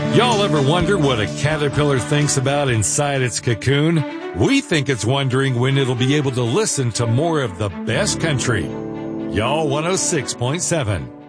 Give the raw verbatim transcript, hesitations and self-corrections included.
Y'all ever wonder what a caterpillar thinks about inside its cocoon? We think it's wondering when it'll be able to listen to more of the best country. Y'all one oh six point seven.